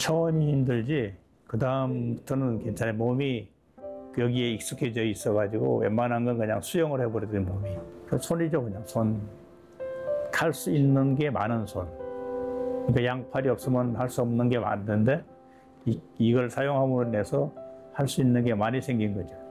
처음이 힘들지 그 다음부터는 괜찮아요. 몸이 여기에 익숙해져 있어가지고 웬만한 건 그냥 수영을 해버리더니 몸이. 손이죠, 그냥 손. 할 수 있는 게 많은 손. 그러니까 양팔이 없으면 할 수 없는 게 많은데 이걸 사용함으로 인해서 할 수 있는 게 많이 생긴 거죠.